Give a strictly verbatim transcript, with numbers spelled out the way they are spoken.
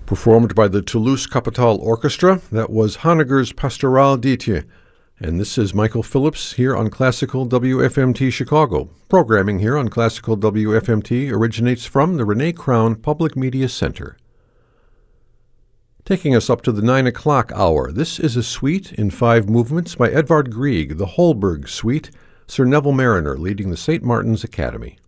Performed by the Toulouse Capitale Orchestra, that was Honegger's Pastoral d'Été. And this is Michael Phillips here on Classical W F M T Chicago. Programming here on Classical W F M T originates from the Renee Crown Public Media Center. Taking us up to the nine o'clock hour, this is a suite in five movements by Edvard Grieg, the Holberg Suite, Sir Neville Marriner leading the Saint Martin's Academy.